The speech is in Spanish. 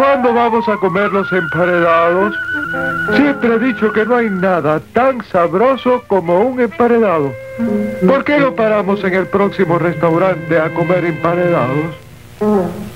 ¿Cuándo vamos a comer los emparedados? Siempre he dicho que no hay nada tan sabroso como un emparedado. ¿Por qué no paramos en el próximo restaurante a comer emparedados?